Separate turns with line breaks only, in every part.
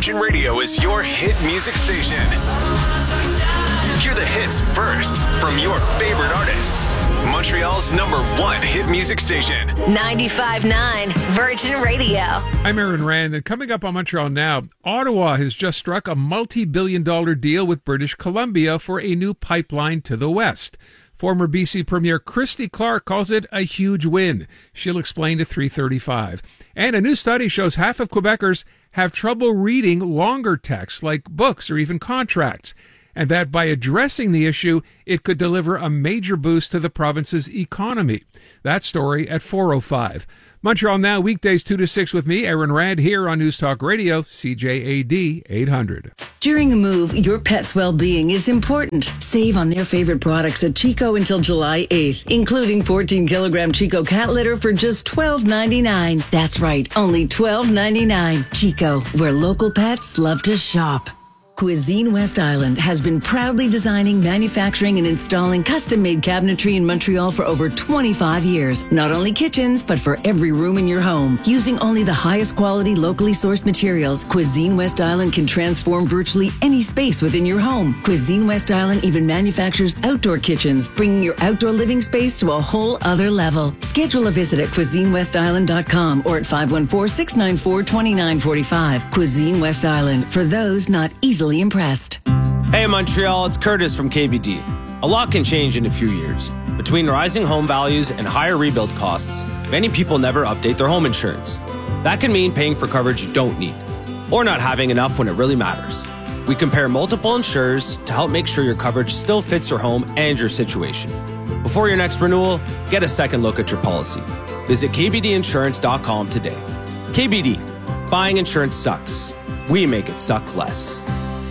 Virgin Radio is your hit music station. Hear the hits first from your favorite artists. Montreal's #1 hit music station.
95.9 Virgin Radio.
I'm Aaron Rand, and coming up on Montreal Now, Ottawa has just struck a multi-billion-dollar deal with British Columbia for a new pipeline to the west. Former BC Premier Christy Clark calls it a huge win. She'll explain to 3:35. And a new study shows half of Quebecers have trouble reading longer texts like books or even contracts, and that by addressing the issue, it could deliver a major boost to the province's economy. That story at 4:05. Montreal Now, weekdays 2 to 6 with me, Aaron Rand, here on News Talk Radio, CJAD 800.
During a move, your pet's well-being is important. Save on their favorite products at Chico until July 8th, including 14-kilogram Chico cat litter for just $12.99. That's right, only $12.99. Chico, where local pets love to shop. Cuisine West Island has been proudly designing, manufacturing, and installing custom-made cabinetry in Montreal for over 25 years. Not only kitchens, but for every room in your home. Using only the highest quality, locally sourced materials, Cuisine West Island can transform virtually any space within your home. Cuisine West Island even manufactures outdoor kitchens, bringing your outdoor living space to a whole other level. Schedule a visit at cuisinewestisland.com or at 514-694-2945. Cuisine West Island, for those not easily impressed.
Hey Montreal, it's Curtis from KBD. A lot can change in a few years. Between rising home values and higher rebuild costs, many people never update their home insurance. That can mean paying for coverage you don't need, or not having enough when it really matters. We compare multiple insurers to help make sure your coverage still fits your home and your situation. Before your next renewal, get a second look at your policy. Visit kbdinsurance.com today. KBD, buying insurance sucks. We make it suck less.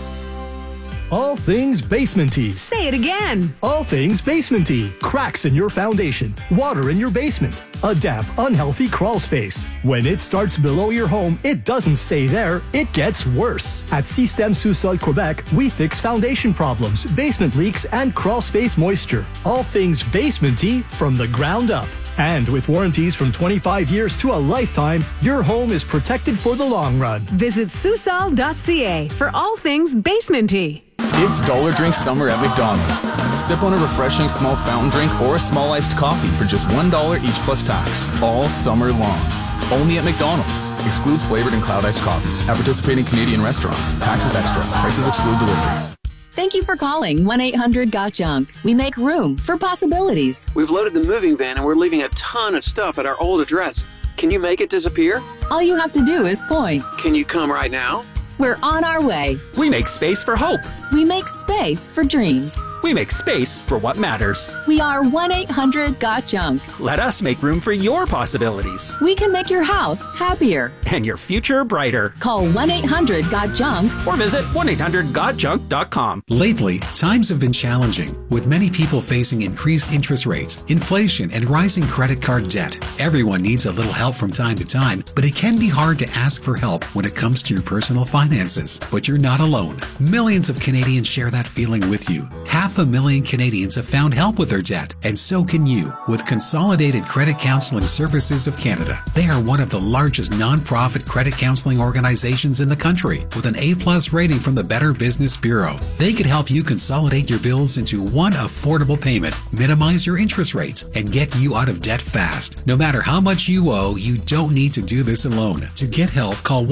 All things basement-y.
Say it again.
All things basement-y. Cracks in your foundation. Water in your basement. A damp, unhealthy crawl space. When it starts below your home, it doesn't stay there. It gets worse. At Système Sous-Sol Quebec, we fix foundation problems, basement leaks, and crawl space moisture. All things basement-y from the ground up. And with warranties from 25 years to a lifetime, your home is protected for the long run.
Visit Susol.ca for all things basement-y.
It's Dollar Drink Summer at McDonald's. Sip on a refreshing small fountain drink or a small iced coffee for just $1 each plus tax, all summer long. Only at McDonald's. Excludes flavored and cloud iced coffees at participating Canadian restaurants. Taxes extra. Prices exclude delivery.
Thank you for calling 1-800-GOT-JUNK. We make room for possibilities.
We've loaded the moving van and we're leaving a ton of stuff at our old address. Can you make it disappear?
All you have to do is point.
Can you come right now?
We're on our way.
We make space for hope.
We make space for dreams.
We make space for what matters.
We are 1-800-GOT-JUNK.
Let us make room for your possibilities.
We can make your house happier.
And your future brighter.
Call 1-800-GOT-JUNK
or visit 1-800-GOT-JUNK.com.
Lately, times have been challenging, with many people facing increased interest rates, inflation, and rising credit card debt. Everyone needs a little help from time to time, but it can be hard to ask for help when it comes to your personal finances. But you're not alone. Millions of Canadians share that feeling with you. 500,000 Canadians have found help with their debt, and so can you with Consolidated Credit Counseling Services of Canada. They are one of the largest non-profit credit counseling organizations in the country with an A+ rating from the Better Business Bureau. They could help you consolidate your bills into one affordable payment, minimize your interest rates, and get you out of debt fast. No matter how much you owe, you don't need to do this alone. To get help, call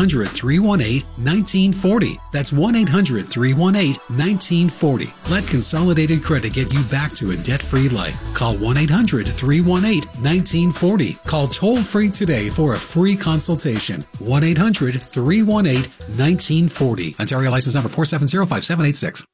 1-800-318-1940. That's 1-800-318-1940. Let Consolidated Credit get you back to a debt-free life. Call 1-800-318-1940. Call toll-free today for a free consultation. 1-800-318-1940. Ontario license number 4705786.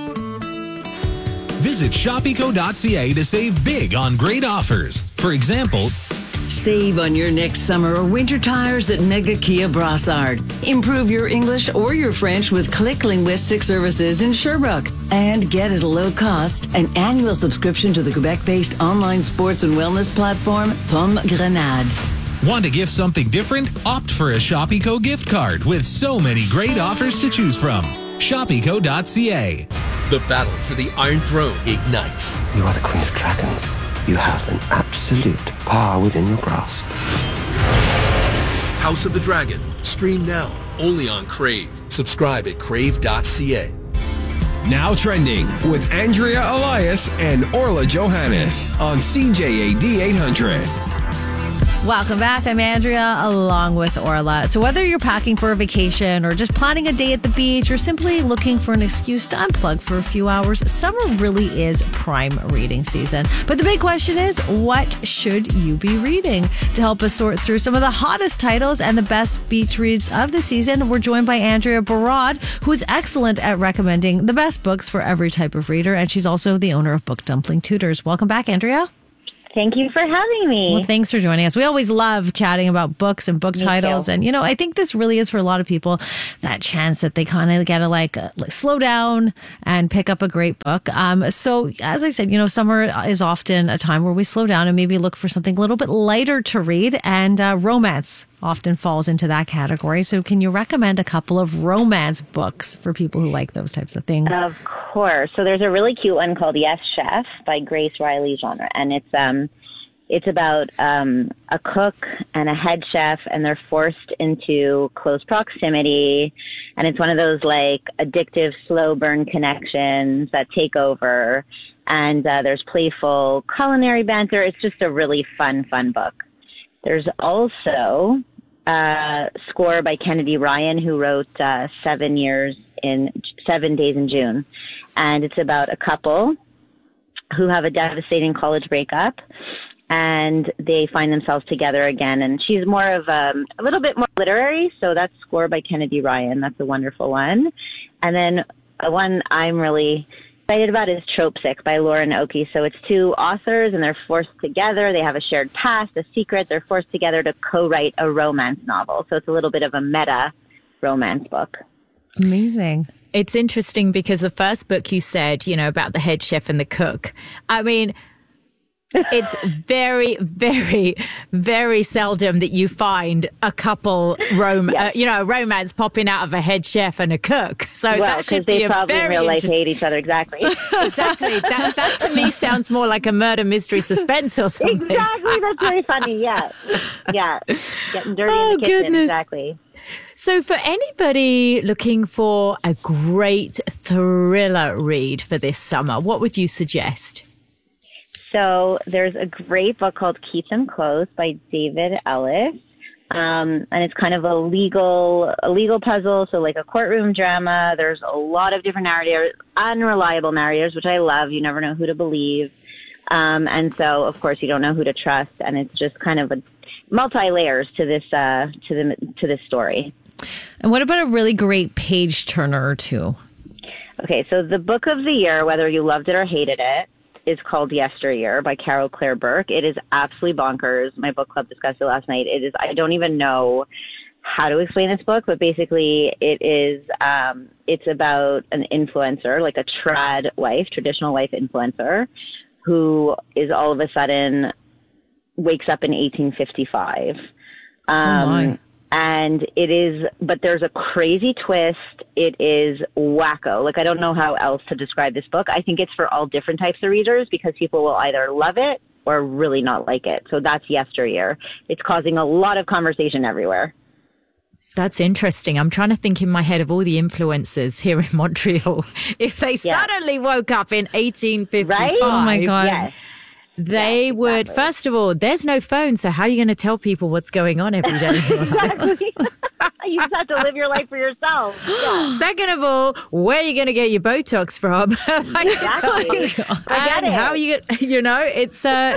Visit shopeco.ca to save big on great offers. For example,
save on your next summer or winter tires at Mega Kia Brassard. Improve your English or your French with Click Linguistic Services in Sherbrooke. And get at a low cost an annual subscription to the Quebec-based online sports and wellness platform, Pomme Grenade.
Want to gift something different? Opt for a Shopeco gift card with so many great offers to choose from. Shopeco.ca.
The battle for the Iron Throne ignites.
You are the Queen of Dragons. You have an absolute power within your grasp.
House of the Dragon. Stream now only on Crave. Subscribe at crave.ca.
Now trending with Andrea Elias and Orla Johannes on CJAD 800.
Welcome back. I'm Andrea along with Orla. So whether you're packing for a vacation or just planning a day at the beach or simply looking for an excuse to unplug for a few hours, summer really is prime reading season. But the big question is, what should you be reading? To help us sort through some of the hottest titles and the best beach reads of the season, we're joined by Andrea Barad, who is excellent at recommending the best books for every type of reader. And she's also the owner of Book Dumpling Tutors. Welcome back, Andrea.
Thank you for having me.
Well, thanks for joining us. We always love chatting about books and book titles. And, I think this really is for a lot of people that chance that they kind of get to like slow down and pick up a great book. So as I said, summer is often a time where we slow down and maybe look for something a little bit lighter to read. And romance often falls into that category. So can you recommend a couple of romance books for people who like those types of things?
Of course. So there's a really cute one called Yes, Chef by Grace Riley Genre. And it's about a cook and a head chef, and they're forced into close proximity. And it's one of those like addictive, slow burn connections that take over. And there's playful culinary banter. It's just a really fun book. There's also Score by Kennedy Ryan, who wrote 7 Days in June. And it's about a couple who have a devastating college breakup, and they find themselves together again. And she's more of a little bit more literary, so that's Score by Kennedy Ryan. That's a wonderful one. And then one I'm really excited about is Tropesick by Lauren Oakey. So it's two authors, and they're forced together. They have a shared past, a secret. They're forced together to co-write a romance novel. So it's a little bit of a meta romance book.
Amazing.
It's interesting because the first book you said, about the head chef and the cook. I mean, it's very, very, very seldom that you find a couple, romance popping out of a head chef and a cook. So that should be
they probably in real life hate each other. Exactly.
Exactly. That to me sounds more like a murder mystery suspense or something.
Exactly. That's very funny. Yeah. Yeah. Getting dirty in the kitchen.
Goodness.
Exactly.
So for anybody looking for a great thriller read for this summer, what would you suggest?
So there's a great book called Keep Them Close by David Ellis. And it's kind of a legal puzzle. So like a courtroom drama. There's a lot of different narrators, unreliable narrators, which I love. You never know who to believe. And so of course you don't know who to trust. And it's just kind of a multi-layers to this this story.
And what about a really great page turner or two?
Okay, so the book of the year, whether you loved it or hated it, is called Yesteryear by Carol Claire Burke. It is absolutely bonkers. My book club discussed it last night. It is. I don't even know how to explain this book, but basically it is. It's about an influencer, like a traditional wife influencer, who is all of a sudden wakes up in 1855. And it is, but there's a crazy twist. It is wacko. Like, I don't know how else to describe this book. I think it's for all different types of readers because people will either love it or really not like it. So that's Yesteryear. It's causing a lot of conversation everywhere.
That's interesting. I'm trying to think in my head of all the influencers here in Montreal. If they suddenly woke up in 1855.
Right?
Oh my God.
Yes.
They would, first of all, there's no phone, so how are you going to tell people what's going on every day?
Exactly. You just have to live your life for yourself. Yeah.
Second of all, where are you going to get your Botox from?
Exactly. I get it.
How are you, it's,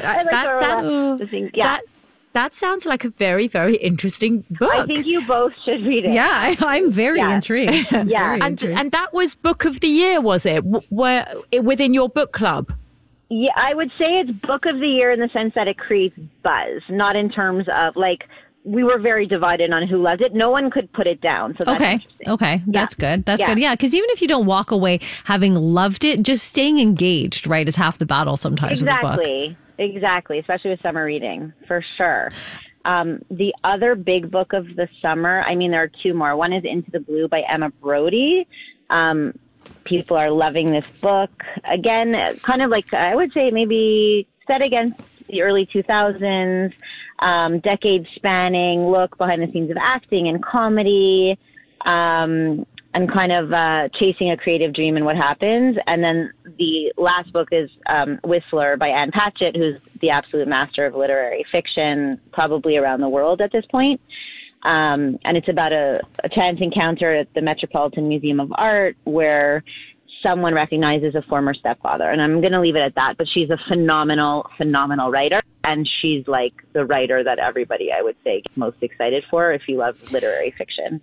that sounds like a very, very interesting book.
I think you both should read it.
Yeah, I'm very intrigued.
And that was Book of the Year, was it? Within your book club?
Yeah, I would say it's Book of the Year in the sense that it creates buzz, not in terms of we were very divided on who loved it. No one could put it down. So that's interesting.
Okay. That's good. That's good. Yeah. Because even if you don't walk away having loved it, just staying engaged, right, is half the battle sometimes with a book.
Exactly. Especially with summer reading, for sure. The other big book of the summer, there are two more. One is Into the Blue by Emma Brody. People are loving this book. Again, kind of like, I would say maybe set against the early 2000s, decade-spanning look behind the scenes of acting and comedy. and kind of chasing a creative dream and what happens. And then the last book is Whistler by Anne Patchett, who's the absolute master of literary fiction, probably around the world at this point. And it's about a chance encounter at the Metropolitan Museum of Art where someone recognizes a former stepfather. And I'm going to leave it at that. But she's a phenomenal, phenomenal writer. And she's like the writer that everybody, I would say, gets most excited for if you love literary fiction.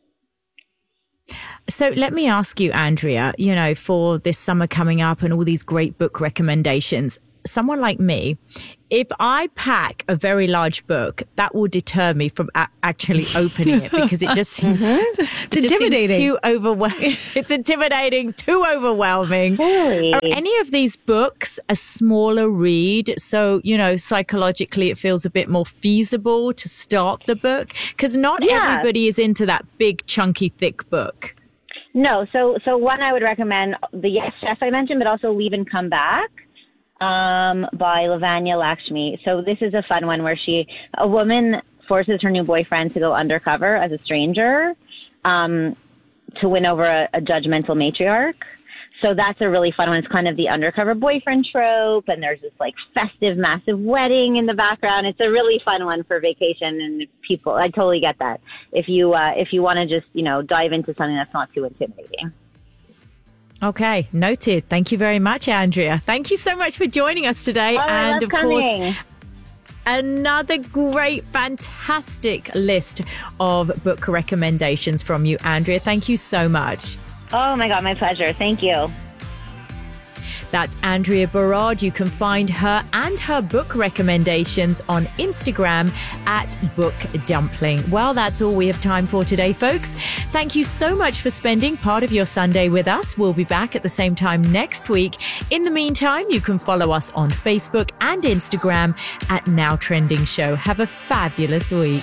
So let me ask you, Andrea, you know, for this summer coming up and all these great book recommendations, someone like me, if I pack a very large book, that will deter me from actually opening it because it just seems
it's intimidating.
Too overwhelming. It's intimidating, too overwhelming.
Really?
Are any of these books a smaller read? So, you know, psychologically it feels a bit more feasible to start the book because not everybody is into that big, chunky, thick book.
No. So one I would recommend, the Yes Chef I mentioned, but also Leave and Come Back. By Lavanya Lakshmi. So this is a fun one where a woman forces her new boyfriend to go undercover as a stranger, to win over a judgmental matriarch. So that's a really fun one. It's kind of the undercover boyfriend trope, and there's this like festive, massive wedding in the background. It's a really fun one for vacation and people. I totally get that. If you want to just, you know, dive into something that's not too intimidating.
Okay, noted. Thank you very much, Andrea. Thank you so much for joining us today. And of course, another great, fantastic list of book recommendations from you, Andrea. Thank you so much.
Oh my God, my pleasure. Thank you.
That's Andrea Barad. You can find her and her book recommendations on Instagram at Book Dumpling. Well, that's all we have time for today, folks. Thank you so much for spending part of your Sunday with us. We'll be back at the same time next week. In the meantime, you can follow us on Facebook and Instagram at Now Trending Show. Have a fabulous week.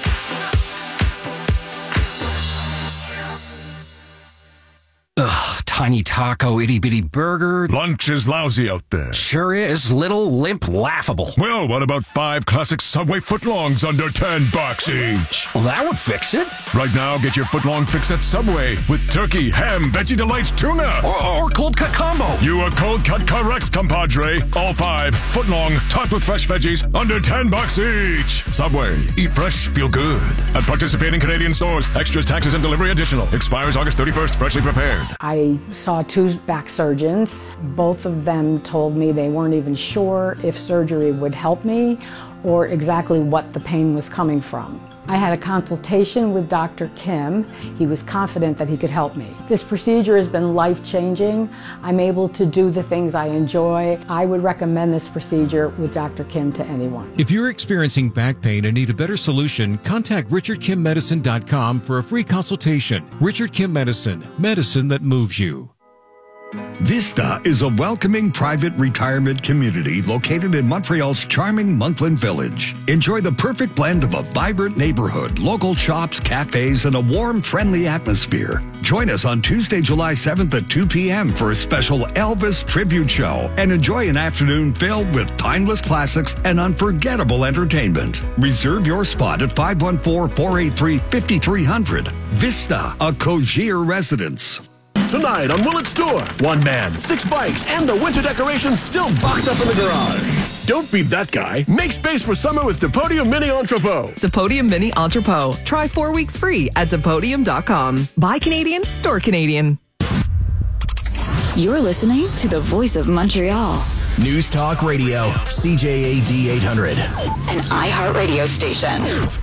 Ugh, tiny taco, itty-bitty burger.
Lunch is lousy out there.
Sure is. Little, limp, laughable.
Well, what about 5 classic Subway footlongs under $10 each?
Well, that would fix it.
Right now, get your footlong fix at Subway with turkey, ham, Veggie Delights, tuna.
Or cold cut combo.
You are cold cut correct, compadre. All 5 footlong, topped with fresh veggies, under $10 each. Subway. Eat fresh, feel good. At participating Canadian stores. Extras, taxes, and delivery additional. Expires August 31st. Freshly prepared.
I saw 2 back surgeons. Both of them told me they weren't even sure if surgery would help me or exactly what the pain was coming from. I had a consultation with Dr. Kim. He was confident that he could help me. This procedure has been life-changing. I'm able to do the things I enjoy. I would recommend this procedure with Dr. Kim to anyone.
If you're experiencing back pain and need a better solution, contact RichardKimMedicine.com for a free consultation. Richard Kim Medicine, medicine that moves you.
Vista is a welcoming private retirement community located in Montreal's charming Monkland Village. Enjoy the perfect blend of a vibrant neighborhood, local shops, cafes, and a warm, friendly atmosphere. Join us on Tuesday, July 7th at 2 p.m. for a special Elvis tribute show and enjoy an afternoon filled with timeless classics and unforgettable entertainment. Reserve your spot at 514-483-5300. Vista, a Cogier residence.
Tonight on Willet's Tour, 1 man, 6 bikes, and the winter decorations still boxed up in the garage. Don't be that guy. Make space for summer with Depodium Mini Entrepot.
Depodium Mini Entrepot. Try 4 weeks free at Depodium.com. Buy Canadian, store Canadian.
You're listening to the voice of Montreal.
News Talk Radio, CJAD 800.
An iHeartRadio station.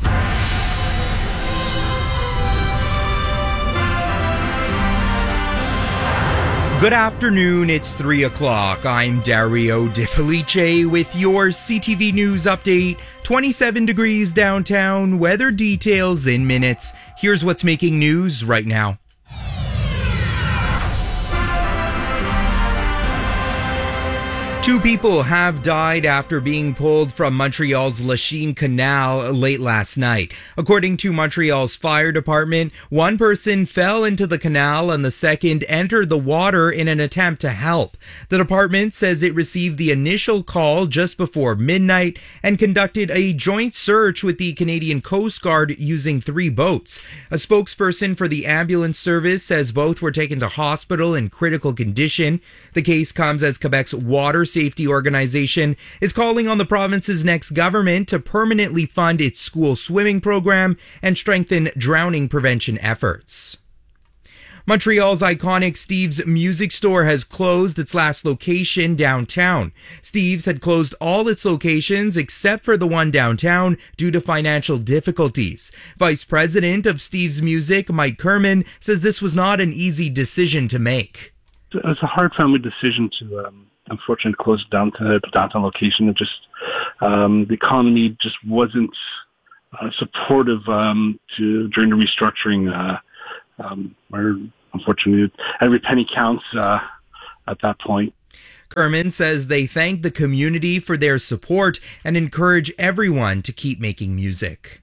Good afternoon, it's 3 o'clock. I'm Dario De Felice with your CTV News update. 27 degrees downtown, weather details in minutes. Here's what's making news right now. 2 people have died after being pulled from Montreal's Lachine Canal late last night. According to Montreal's fire department, 1 person fell into the canal and the second entered the water in an attempt to help. The department says it received the initial call just before midnight and conducted a joint search with the Canadian Coast Guard using 3 boats. A spokesperson for the ambulance service says both were taken to hospital in critical condition. The case comes as Quebec's Water Safety Organization is calling on the province's next government to permanently fund its school swimming program and strengthen drowning prevention efforts. Montreal's iconic Steve's Music Store has closed its last location downtown. Steve's had closed all its locations except for the one downtown due to financial difficulties. Vice President of Steve's Music, Mike Kerman, says this was not an easy decision to make.
It was a hard family decision to unfortunately close the downtown location. It just the economy just wasn't supportive during the restructuring. Where unfortunately every penny counts at that point.
Kerman says they thank the community for their support and encourage everyone to keep making music.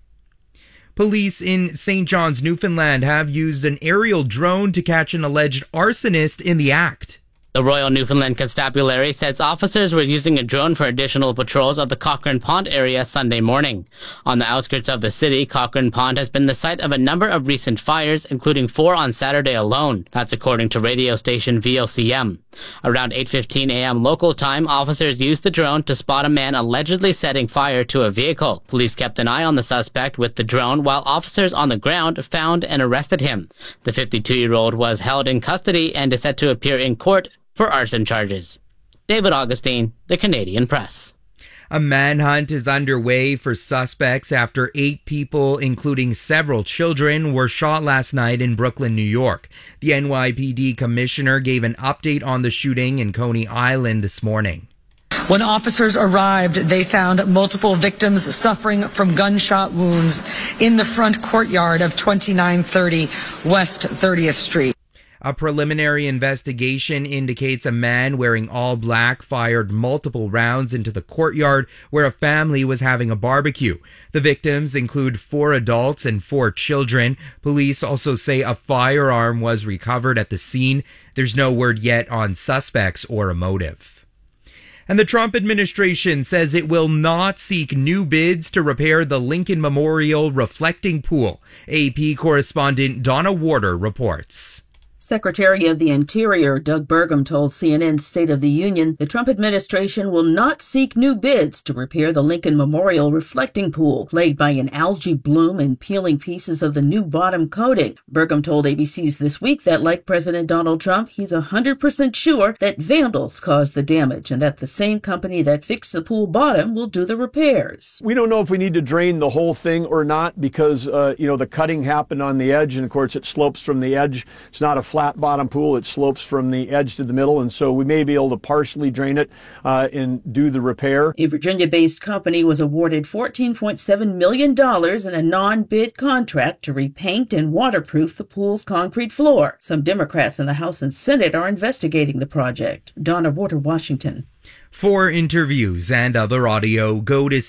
Police in St. John's, Newfoundland have used an aerial drone to catch an alleged arsonist in the act.
The Royal Newfoundland Constabulary says officers were using a drone for additional patrols of the Cochrane Pond area Sunday morning. On the outskirts of the city, Cochrane Pond has been the site of a number of recent fires, including 4 on Saturday alone. That's according to radio station VOCM. Around 8:15 a.m. local time, officers used the drone to spot a man allegedly setting fire to a vehicle. Police kept an eye on the suspect with the drone, while officers on the ground found and arrested him. The 52-year-old was held in custody and is set to appear in court for arson charges. David Augustine, The Canadian Press.
A manhunt is underway for suspects after 8 people, including several children, were shot last night in Brooklyn, New York. The NYPD commissioner gave an update on the shooting in Coney Island this morning.
When officers arrived, they found multiple victims suffering from gunshot wounds in the front courtyard of 2930 West 30th Street.
A preliminary investigation indicates a man wearing all black fired multiple rounds into the courtyard where a family was having a barbecue. The victims include 4 adults and 4 children. Police also say a firearm was recovered at the scene. There's no word yet on suspects or a motive. And the Trump administration says it will not seek new bids to repair the Lincoln Memorial reflecting pool. AP correspondent Donna Warder reports.
Secretary of the Interior Doug Burgum told CNN's State of the Union the Trump administration will not seek new bids to repair the Lincoln Memorial reflecting pool, plagued by an algae bloom and peeling pieces of the new bottom coating. Burgum told ABC's This Week that, like President Donald Trump, he's 100% sure that vandals caused the damage and that the same company that fixed the pool bottom will do the repairs.
We don't know if we need to drain the whole thing or not because, the cutting happened on the edge, and of course it slopes from the edge. It's not a flat bottom pool. It slopes from the edge to the middle, and so we may be able to partially drain it and do the repair.
A Virginia-based company was awarded $14.7 million in a non-bid contract to repaint and waterproof the pool's concrete floor. Some Democrats in the House and Senate are investigating the project. Donna Warder, Washington.
For interviews and other audio, go to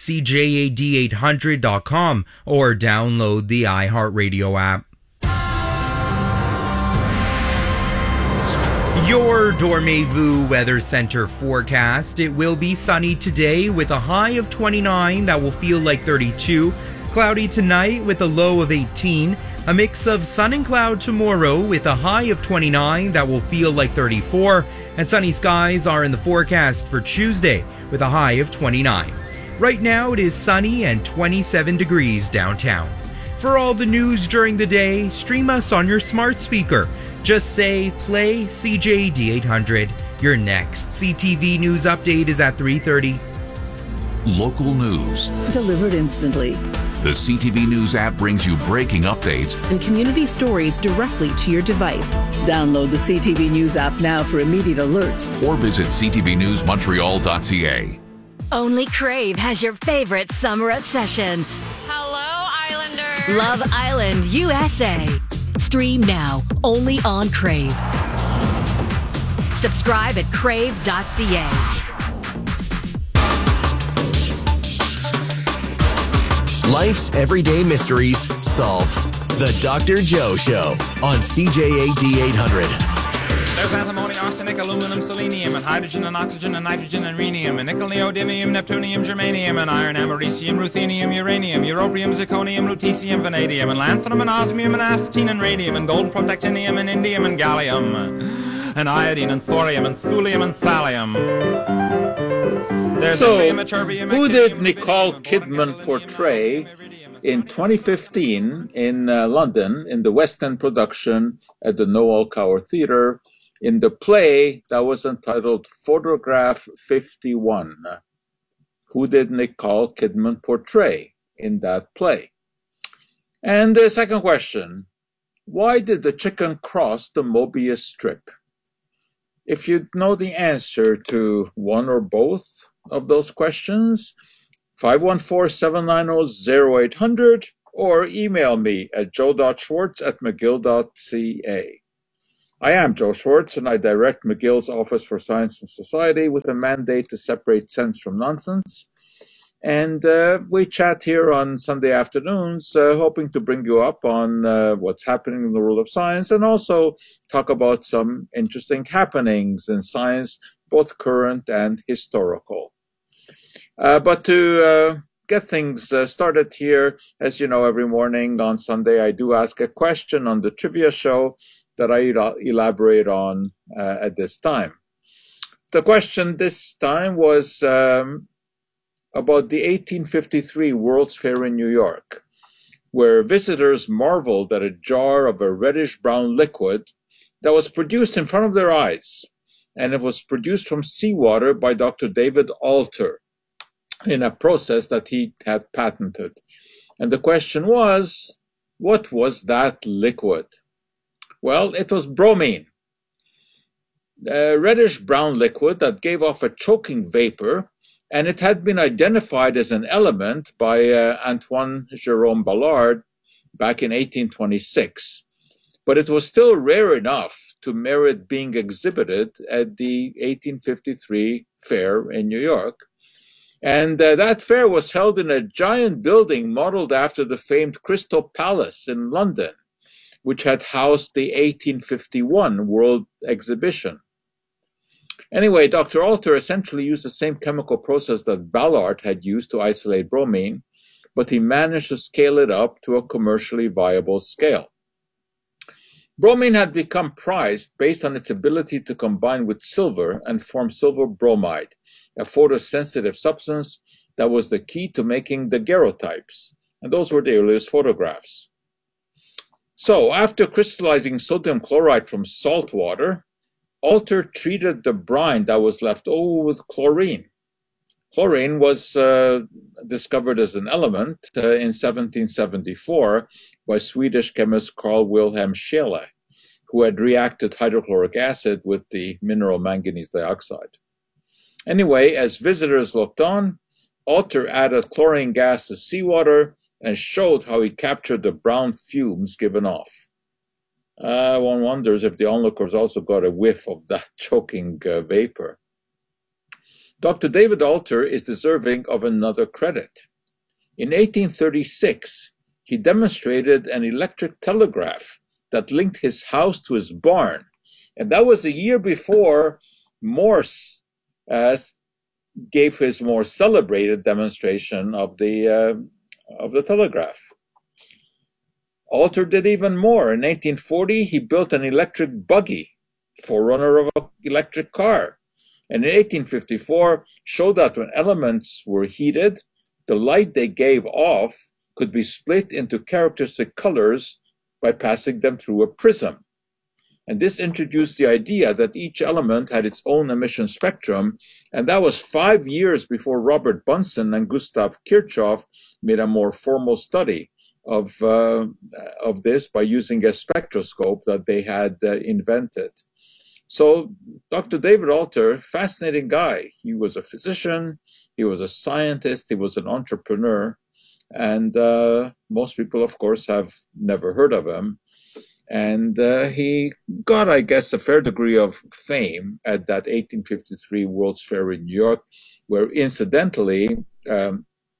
CJAD800.com or download the iHeartRadio app. Your Dormez-vous Weather Center forecast. It will be sunny today with a high of 29 that will feel like 32. Cloudy tonight with a low of 18. A mix of sun and cloud tomorrow with a high of 29 that will feel like 34. And sunny skies are in the forecast for Tuesday with a high of 29. Right now it is sunny and 27 degrees downtown. For all the news during the day, stream us on your smart speaker. Just say, play CJAD 800. Your next CTV News update is at 3:30.
Local news.
Delivered instantly.
The CTV News app brings you breaking updates
and community stories directly to your device. Download the CTV News app now for immediate alerts.
Or visit ctvnewsmontreal.ca.
Only Crave has your favorite summer obsession.
Hello, Islander.
Love Island, USA. Stream now, only on Crave. Subscribe at crave.ca.
Life's everyday mysteries solved. The Dr. Joe Show on CJAD 800.
There's antimony, arsenic, aluminum, selenium, and hydrogen, and oxygen, and nitrogen, and rhenium, and nickel, neodymium, neptunium, germanium, and iron, americium, ruthenium, uranium, europium, zirconium, lutetium, vanadium, and lanthanum, and osmium, and astatine, and radium, and gold, protactinium, and indium, and gallium, and iodine, and thorium, and thulium, and thallium. There's
So,
indium, ytterbium,
who
actinium,
did Nicole Kidman portray in 2015 in London in the West End production at the Noel Cower Theatre in the play that was entitled Photograph 51? Who did Nicole Kidman portray in that play? And the second question, why did the chicken cross the Mobius strip? If you know the answer to one or both of those questions, 514-790-0800 or email me at joe.schwartz@mcgill.ca. I am Joe Schwartz, and I direct McGill's Office for Science and Society with a mandate to separate sense from nonsense. And we chat here on Sunday afternoons, hoping to bring you up on what's happening in the world of science and also talk about some interesting happenings in science, both current and historical. But to get things started here, as you know, every morning on Sunday, I do ask a question on the trivia show that I elaborate on at this time. The question this time was about the 1853 World's Fair in New York, where visitors marveled at a jar of a reddish-brown liquid that was produced in front of their eyes, and it was produced from seawater by Dr. David Alter in a process that he had patented. And the question was, what was that liquid? Well, it was bromine, a reddish-brown liquid that gave off a choking vapor, and it had been identified as an element by Antoine Jerome Ballard back in 1826. But it was still rare enough to merit being exhibited at the 1853 fair in New York. And that fair was held in a giant building modeled after the famed Crystal Palace in London, which had housed the 1851 World Exhibition. Anyway, Dr. Alter essentially used the same chemical process that Ballard had used to isolate bromine, but he managed to scale it up to a commercially viable scale. Bromine had become prized based on its ability to combine with silver and form silver bromide, a photosensitive substance that was the key to making daguerreotypes, and those were the earliest photographs. So, after crystallizing sodium chloride from salt water, Alter treated the brine that was left over with chlorine. Chlorine was discovered as an element in 1774 by Swedish chemist Carl Wilhelm Scheele, who had reacted hydrochloric acid with the mineral manganese dioxide. Anyway, as visitors looked on, Alter added chlorine gas to seawater and showed how he captured the brown fumes given off. One wonders if the onlookers also got a whiff of that choking vapor. Dr. David Alter is deserving of another credit. In 1836, he demonstrated an electric telegraph that linked his house to his barn, and that was a year before Morse gave his more celebrated demonstration of the telegraph. Alter did even more. In 1840, he built an electric buggy, forerunner of an electric car. And in 1854, showed that when elements were heated, the light they gave off could be split into characteristic colors by passing them through a prism. And this introduced the idea that each element had its own emission spectrum, and that was 5 years before Robert Bunsen and Gustav Kirchhoff made a more formal study of this by using a spectroscope that they had invented. So Dr. David Alter, fascinating guy. He was a physician, he was a scientist, he was an entrepreneur, and most people, of course, have never heard of him. And he got, I guess, a fair degree of fame at that 1853 World's Fair in New York, where incidentally,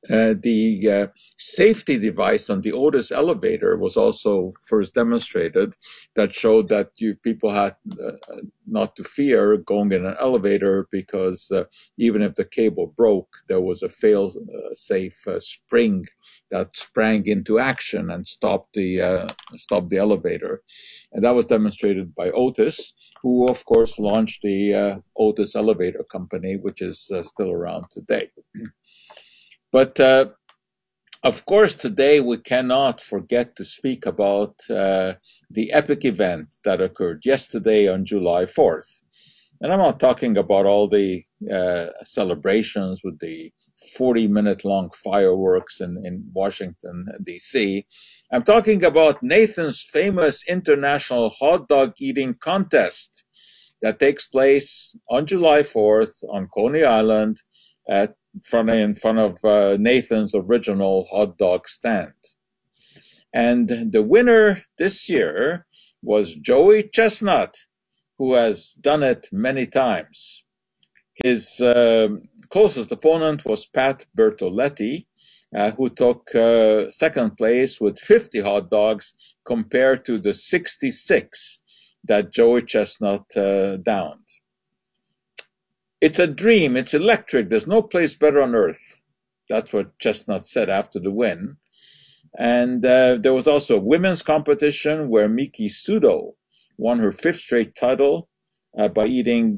The safety device on the Otis elevator was also first demonstrated, that showed that people had not to fear going in an elevator, because even if the cable broke, there was a fail-safe spring that sprang into action and stopped the elevator. And that was demonstrated by Otis, who of course launched the Otis Elevator Company, which is still around today. But of course, today we cannot forget to speak about the epic event that occurred yesterday on July 4th. And I'm not talking about all the celebrations with the 40-minute-long fireworks in Washington, D.C. I'm talking about Nathan's famous international hot dog eating contest that takes place on July 4th on Coney Island in front of Nathan's original hot dog stand. And the winner this year was Joey Chestnut, who has done it many times. His closest opponent was Pat Bertoletti, who took second place with 50 hot dogs compared to the 66 that Joey Chestnut downed. It's a dream. It's electric. There's no place better on earth. That's what Chestnut said after the win. And there was also a women's competition where Miki Sudo won her 5th straight title by eating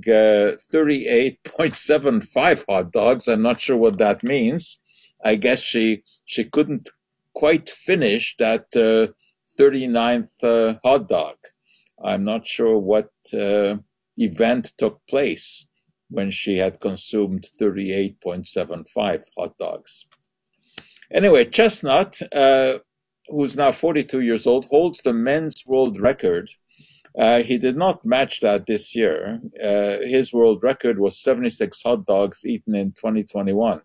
38.75 hot dogs. I'm not sure what that means. I guess she couldn't quite finish that 39th hot dog. I'm not sure what event took place when she had consumed 38.75 hot dogs. Anyway, Chestnut, who's now 42 years old, holds the men's world record. He did not match that this year. His world record was 76 hot dogs eaten in 2021.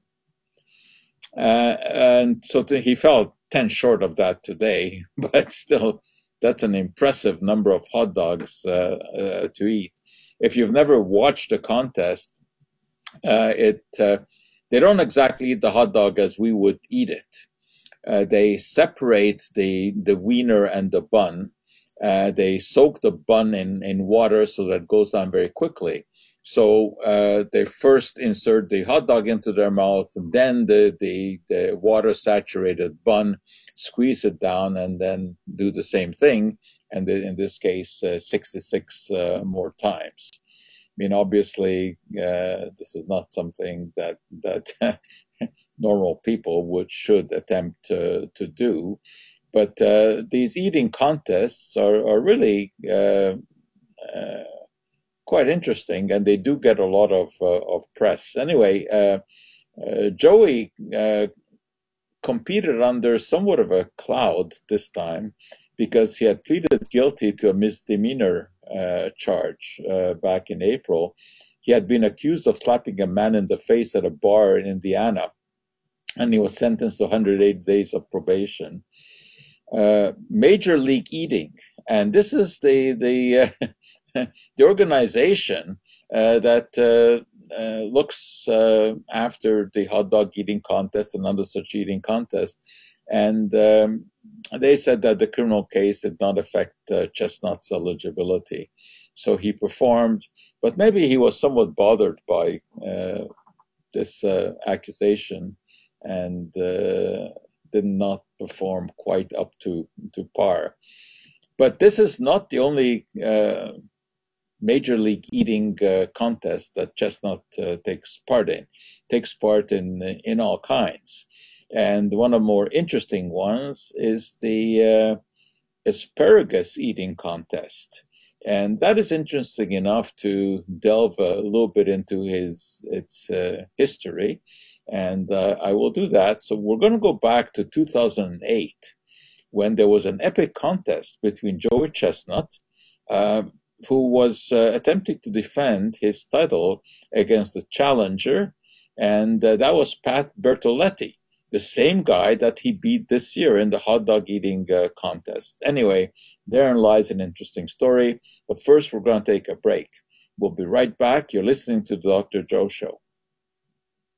And so he fell 10 short of that today, but still, that's an impressive number of hot dogs to eat. If you've never watched a contest, they don't exactly eat the hot dog as we would eat it. They separate the wiener and the bun. They soak the bun in water so that it goes down very quickly. So they first insert the hot dog into their mouth, and then the water-saturated bun, squeeze it down, and then do the same thing, and in this case, 66 more times. I mean, obviously, this is not something that normal people should attempt to do, but these eating contests are really quite interesting, and they do get a lot of press. Anyway, Joey competed under somewhat of a cloud this time because he had pleaded guilty to a misdemeanor charge back in April. He had been accused of slapping a man in the face at a bar in Indiana, and he was sentenced to 108 days of probation. Major League Eating, and this is the organization that looks after the hot dog eating contest and other such eating contests. And they said that the criminal case did not affect Chestnut's eligibility. So he performed, but maybe he was somewhat bothered by this accusation and did not perform quite up to par. But this is not the only Major League Eating contest that Chestnut takes part in. Takes part in all kinds. And one of the more interesting ones is the asparagus eating contest. And that is interesting enough to delve a little bit into its history. And I will do that. So we're going to go back to 2008, when there was an epic contest between Joey Chestnut, who was attempting to defend his title against the challenger, and that was Pat Bertoletti, the same guy that he beat this year in the hot dog eating contest. Anyway, therein lies an interesting story. But first, we're going to take a break. We'll be right back. You're listening to the Dr. Joe Show.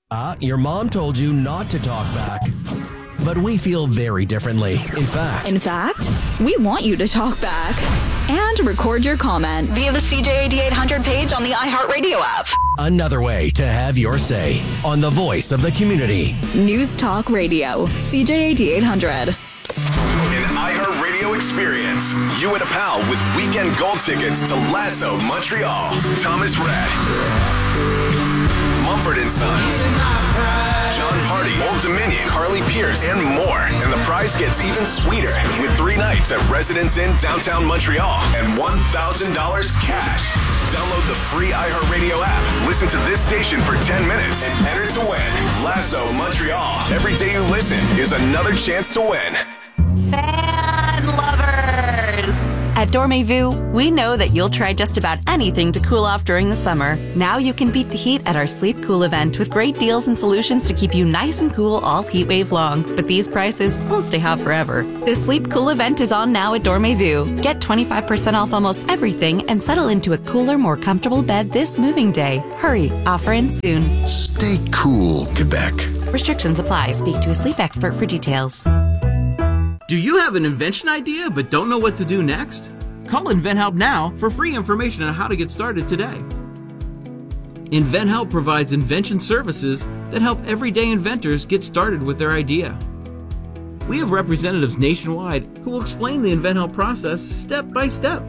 Your mom told you not to talk back. But we feel very differently. In fact,
we want you to talk back and record your comment via the CJAD 800 page on the iHeartRadio app.
Another way to have your say on the voice of the community.
News Talk Radio, CJAD 800.
An iHeartRadio experience. You and a pal with weekend gold tickets to Lasso Montreal. Thomas Rhett, Mumford & Sons, John Party, Old Dominion, Carly Pierce, and more. And the prize gets even sweeter with 3 nights at Residence Inn downtown Montreal and $1,000 cash. Download the free iHeartRadio app. Listen to this station for 10 minutes and enter to win. Lasso Montreal. Every day you listen is another chance to win.
Fan lovers! At Dormez-vous, we know that you'll try just about anything to cool off during the summer. Now you can beat the heat at our Sleep Cool event with great deals and solutions to keep you nice and cool all heat wave long. But these prices won't stay hot forever. The Sleep Cool event is on now at Dormez-vous. Get 25% off almost everything and settle into a cooler, more comfortable bed this moving day. Hurry, offer ends soon.
Stay cool, Quebec.
Restrictions apply. Speak to a sleep expert for details.
Do you have an invention idea but don't know what to do next? Call InventHelp now for free information on how to get started today. InventHelp provides invention services that help everyday inventors get started with their idea. We have representatives nationwide who will explain the InventHelp process step by step.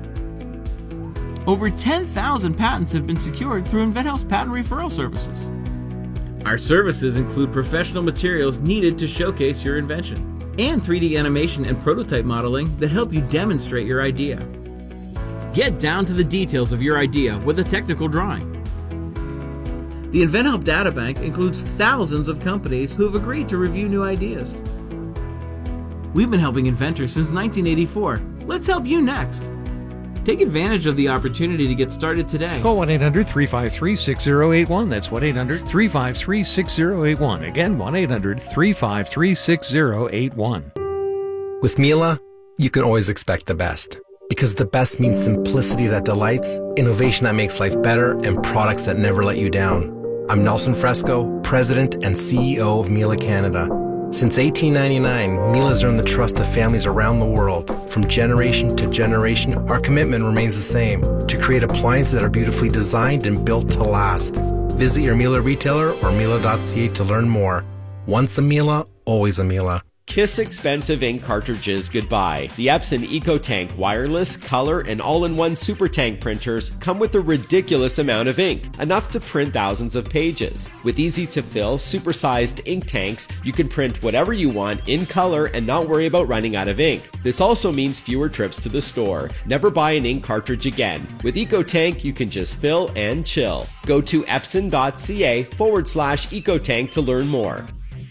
Over 10,000 patents have been secured through InventHelp's patent referral services. Our services include professional materials needed to showcase your invention, and 3D animation and prototype modeling that help you demonstrate your idea. Get down to the details of your idea with a technical drawing. The InventHelp Databank includes thousands of companies who have agreed to review new ideas. We've been helping inventors since 1984. Let's help you next. Take advantage of the opportunity to get started today.
Call 1-800-353-6081. That's 1-800-353-6081. Again, 1-800-353-6081.
With Miele, you can always expect the best. Because the best means simplicity that delights, innovation that makes life better, and products that never let you down. I'm Nelson Fresco, President and CEO of Miele Canada. Since 1899, Miele has earned the trust of families around the world. From generation to generation, our commitment remains the same, to create appliances that are beautifully designed and built to last. Visit your Miele retailer or Miele.ca to learn more. Once a Miele, always a Miele.
Kiss expensive ink cartridges goodbye. The Epson EcoTank wireless, color, and all-in-one super tank printers come with a ridiculous amount of ink, enough to print thousands of pages. With easy-to-fill, super-sized ink tanks, you can print whatever you want in color and not worry about running out of ink. This also means fewer trips to the store. Never buy an ink cartridge again. With EcoTank, you can just fill and chill. Go to epson.ca/EcoTank to learn more.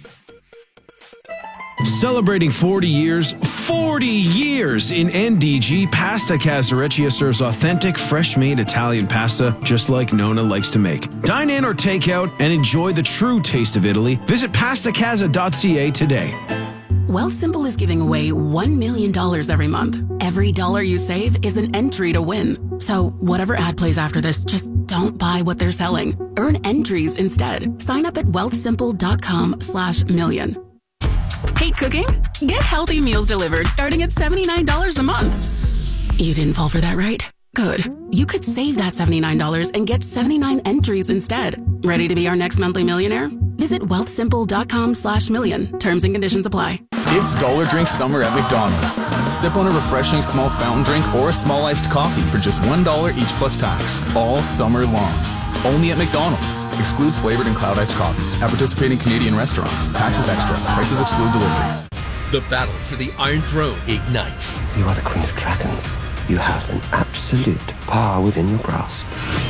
Celebrating 40 years in NDG, Pasta Casareccia serves authentic, fresh-made Italian pasta just like Nona likes to make. Dine in or take out and enjoy the true taste of Italy. Visit pastacasa.ca today.
Wealthsimple is giving away $1 million every month. Every dollar you save is an entry to win. So whatever ad plays after this, just don't buy what they're selling. Earn entries instead. Sign up at wealthsimple.com/million. Hate cooking? Get healthy meals delivered starting at $79 a month. You didn't fall for that, right? Good. You could save that $79 and get 79 entries instead. Ready to be our next monthly millionaire? Visit wealthsimple.com/million. Terms and conditions apply.
It's Dollar Drink Summer at McDonald's. Sip on a refreshing small fountain drink or a small iced coffee for just $1 each plus tax. All summer long. Only at McDonald's. Excludes flavored and cloud iced coffees. At participating Canadian restaurants. Taxes extra. Prices exclude delivery.
The battle for the Iron Throne ignites.
You are the Queen of Dragons. You have an absolute power within your grasp.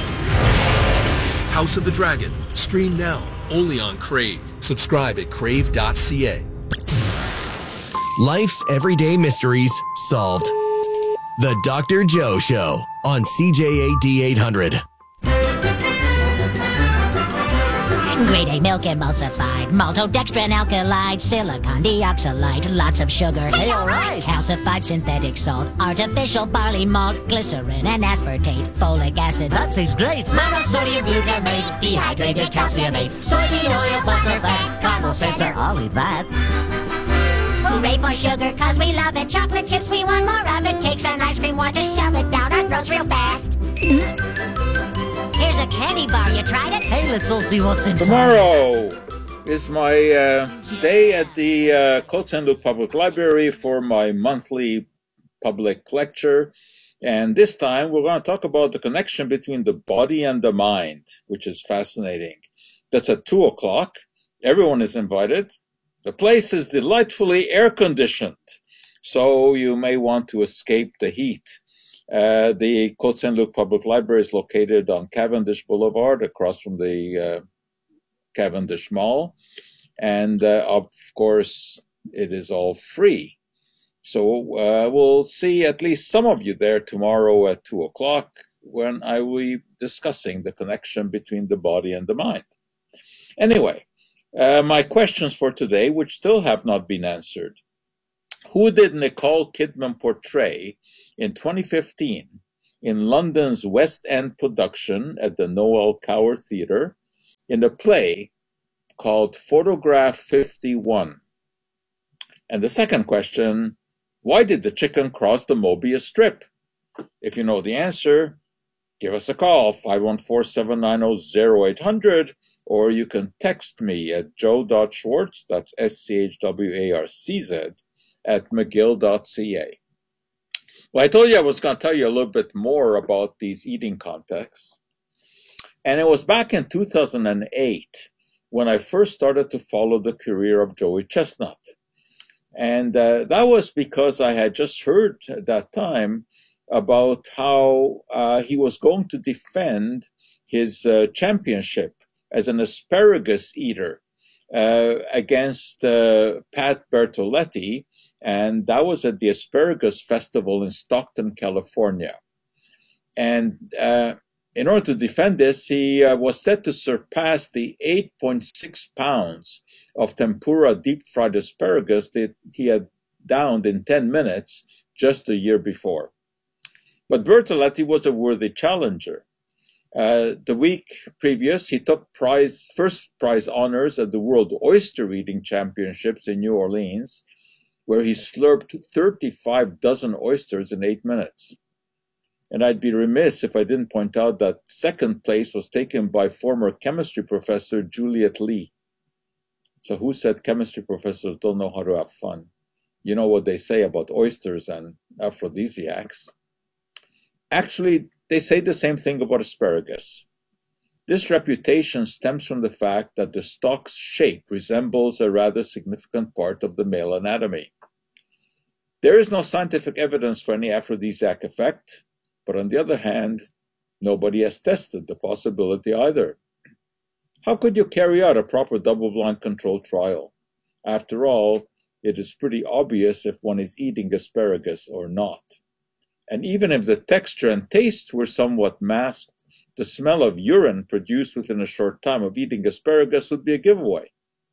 House of the Dragon. Stream now. Only on Crave. Subscribe at crave.ca. Life's everyday mysteries solved. The Dr. Joe Show on CJAD 800.
Grade A milk emulsified, maltodextrin alkylide, silicon dioxide, lots of sugar.
Hey, all right.
Calcified synthetic salt, artificial barley malt, glycerin and aspartate, folic acid.
That tastes great.
Monosodium glutamate, dehydrated calciumate, soybean oil, butter fat, caramel sensor.
I'll eat that.
Hooray for sugar, cause we love it. Chocolate chips, we want more of it. Cakes and ice cream, want to shove it down our throats real fast. Here's a candy bar, you tried it?
Hey, let's all see what's inside.
Tomorrow is my day at the Côte Saint-Luc Public Library for my monthly public lecture. And this time we're going to talk about the connection between the body and the mind, which is fascinating. That's at 2 o'clock. Everyone is invited. The place is delightfully air-conditioned, so you may want to escape the heat. The Côte Saint-Luc Public Library is located on Cavendish Boulevard, across from the Cavendish Mall. And, of course, it is all free. So we'll see at least some of you there tomorrow at 2 o'clock when I will be discussing the connection between the body and the mind. Anyway. My questions for today, which still have not been answered. Who did Nicole Kidman portray in 2015 in London's West End production at the Noel Coward Theatre in a play called Photograph 51? And the second question, why did the chicken cross the Mobius strip? If you know the answer, give us a call, 514-790-0800. Or you can text me at joe.schwartz, that's SCHWARCZ, at McGill.ca. Well, I told you I was going to tell you a little bit more about these eating contexts. And it was back in 2008 when I first started to follow the career of Joey Chestnut. And that was because I had just heard at that time about how he was going to defend his championship as an asparagus eater against Pat Bertoletti, and that was at the Asparagus Festival in Stockton, California. And in order to defend this, he was set to surpass the 8.6 pounds of tempura deep-fried asparagus that he had downed in 10 minutes just a year before. But Bertoletti was a worthy challenger. The week previous, he took first prize honors at the World Oyster Eating Championships in New Orleans, where he slurped 35 dozen oysters in 8 minutes. And I'd be remiss if I didn't point out that second place was taken by former chemistry professor Juliet Lee. So who said chemistry professors don't know how to have fun? You know what they say about oysters and aphrodisiacs. Actually, they say the same thing about asparagus. This reputation stems from the fact that the stalk's shape resembles a rather significant part of the male anatomy. There is no scientific evidence for any aphrodisiac effect, but on the other hand, nobody has tested the possibility either. How could you carry out a proper double-blind controlled trial? After all, it is pretty obvious if one is eating asparagus or not. And even if the texture and taste were somewhat masked, the smell of urine produced within a short time of eating asparagus would be a giveaway.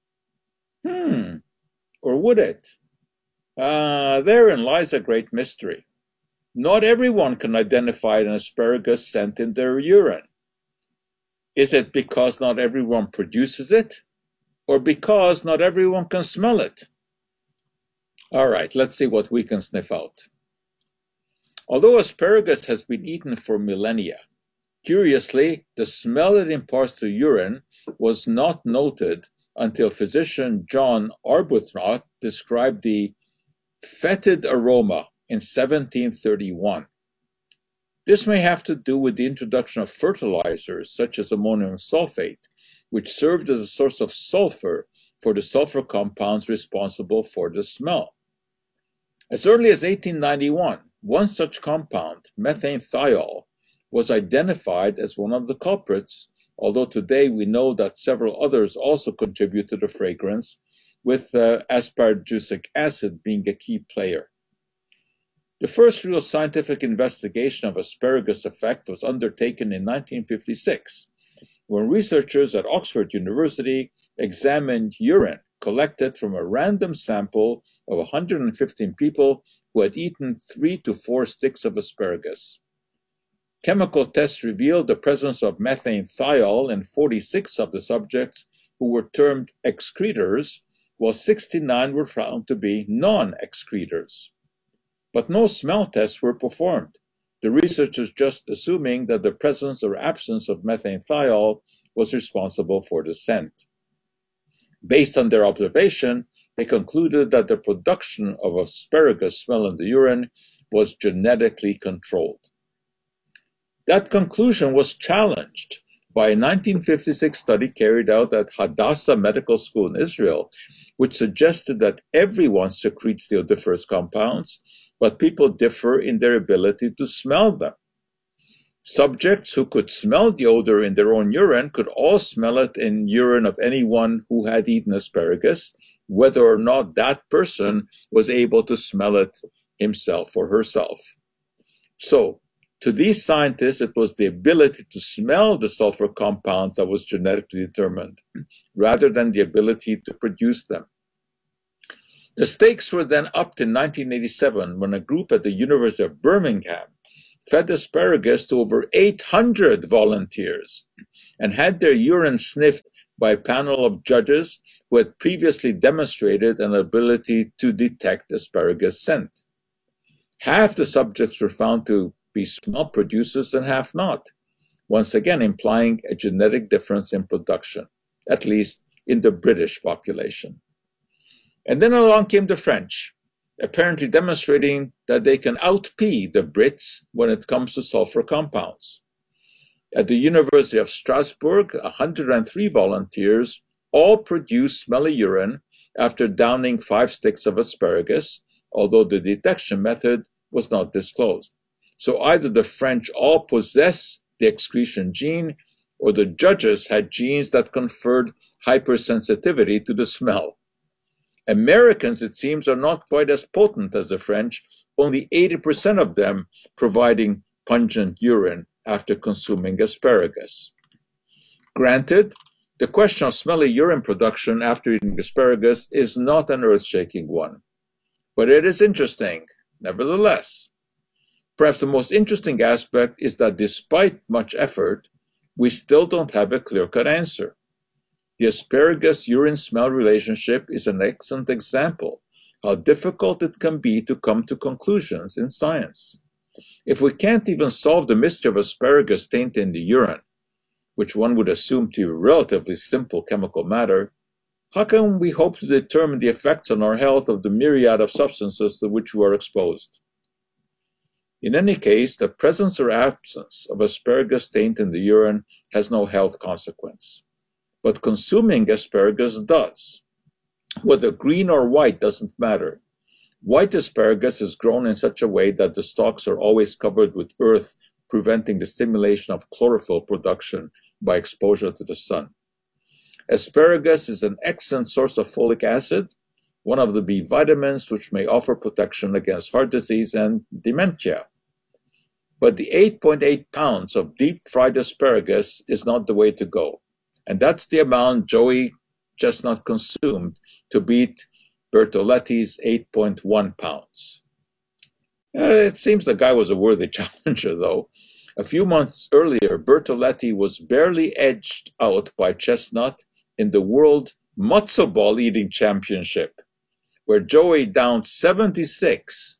Or would it? Therein lies a great mystery. Not everyone can identify an asparagus scent in their urine. Is it because not everyone produces it? Or because not everyone can smell it? All right, let's see what we can sniff out. Although asparagus has been eaten for millennia, curiously, the smell it imparts to urine was not noted until physician John Arbuthnot described the fetid aroma in 1731. This may have to do with the introduction of fertilizers such as ammonium sulfate, which served as a source of sulfur for the sulfur compounds responsible for the smell. As early as 1891, one such compound, methanethiol, was identified as one of the culprits, although today we know that several others also contribute to the fragrance, with asparagousic acid being a key player. The first real scientific investigation of asparagus effect was undertaken in 1956, when researchers at Oxford University examined urine collected from a random sample of 115 people who had eaten 3 to 4 sticks of asparagus. Chemical tests revealed the presence of methane thiol in 46 of the subjects who were termed excretors, while 69 were found to be non-excretors. But no smell tests were performed, the researchers just assuming that the presence or absence of methane thiol was responsible for the scent. Based on their observation, they concluded that the production of asparagus smell in the urine was genetically controlled. That conclusion was challenged by a 1956 study carried out at Hadassah Medical School in Israel, which suggested that everyone secretes the odoriferous compounds, but people differ in their ability to smell them. Subjects who could smell the odor in their own urine could all smell it in urine of anyone who had eaten asparagus, whether or not that person was able to smell it himself or herself. So, to these scientists, it was the ability to smell the sulfur compounds that was genetically determined, rather than the ability to produce them. The stakes were then upped in 1987 when a group at the University of Birmingham fed asparagus to over 800 volunteers and had their urine sniffed by a panel of judges who had previously demonstrated an ability to detect asparagus scent. Half the subjects were found to be smell producers and half not, once again implying a genetic difference in production, at least in the British population. And then along came the French, apparently demonstrating that they can out-pee the Brits when it comes to sulfur compounds. At the University of Strasbourg, 103 volunteers all produced smelly urine after downing 5 sticks of asparagus, although the detection method was not disclosed. So either the French all possess the excretion gene, or the judges had genes that conferred hypersensitivity to the smell. Americans, it seems, are not quite as potent as the French, only 80% of them providing pungent urine after consuming asparagus. Granted, the question of smelly urine production after eating asparagus is not an earth-shaking one, but it is interesting, nevertheless. Perhaps the most interesting aspect is that despite much effort, we still don't have a clear-cut answer. The asparagus-urine-smell relationship is an excellent example how difficult it can be to come to conclusions in science. If we can't even solve the mystery of asparagus taint in the urine, which one would assume to be relatively simple chemical matter, how can we hope to determine the effects on our health of the myriad of substances to which we are exposed? In any case, the presence or absence of asparagus taint in the urine has no health consequence. But consuming asparagus does. Whether green or white doesn't matter. White asparagus is grown in such a way that the stalks are always covered with earth, preventing the stimulation of chlorophyll production by exposure to the sun. Asparagus is an excellent source of folic acid, one of the B vitamins which may offer protection against heart disease and dementia. But the 8.8 pounds of deep-fried asparagus is not the way to go. And that's the amount Joey Chestnut consumed to beat Bertoletti's 8.1 pounds. It seems the guy was a worthy challenger, though. A few months earlier, Bertoletti was barely edged out by Chestnut in the World Matzo Ball Eating Championship, where Joey downed 78,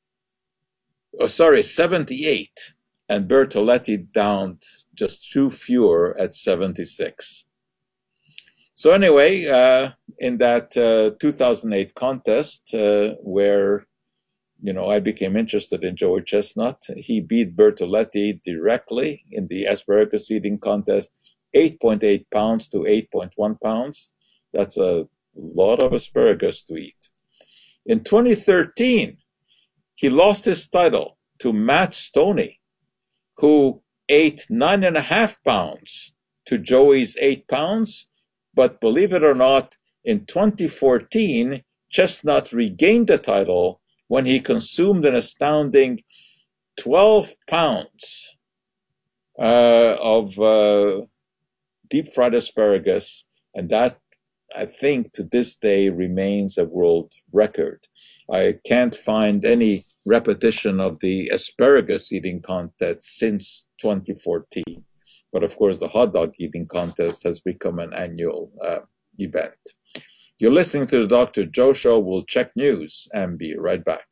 and Bertoletti downed just 2 fewer at 76. So anyway, in that 2008 contest where, I became interested in Joey Chestnut, he beat Bertoletti directly in the asparagus eating contest, 8.8 pounds to 8.1 pounds. That's a lot of asparagus to eat. In 2013, he lost his title to Matt Stoney, who ate 9.5 pounds to Joey's 8 pounds. But believe it or not, in 2014, Chestnut regained the title when he consumed an astounding 12 pounds of deep-fried asparagus, and that, I think, to this day remains a world record. I can't find any repetition of the asparagus eating contest since 2014. But of course, the hot dog eating contest has become an annual event. You're listening to the Dr. Joe Show. We'll check news and be right back.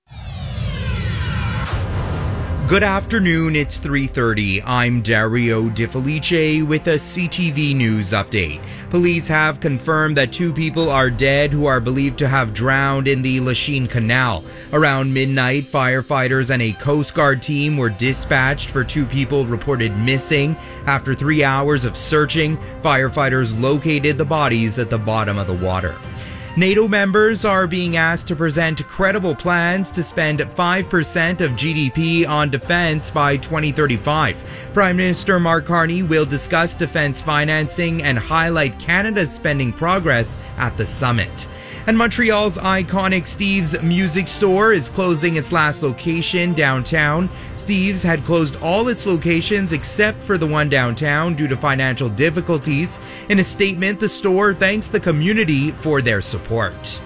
Good afternoon, it's 3:30. I'm Dario Di Felice with a CTV News update. Police have confirmed that 2 people are dead who are believed to have drowned in the Lachine Canal. Around midnight, firefighters and a Coast Guard team were dispatched for 2 people reported missing. After 3 hours of searching, firefighters located the bodies at the bottom of the water. NATO members are being asked to present credible plans to spend 5% of GDP on defense by 2035. Prime Minister Mark Carney will discuss defense financing and highlight Canada's spending progress at the summit. And Montreal's iconic Steve's Music Store is closing its last location downtown. Steve's had closed all its locations except for the one downtown due to financial difficulties. In a statement, the store thanks the community for their support.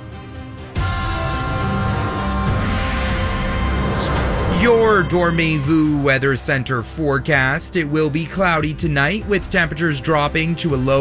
Your Dormez-vous Weather Center forecast. It will be cloudy tonight with temperatures dropping to a low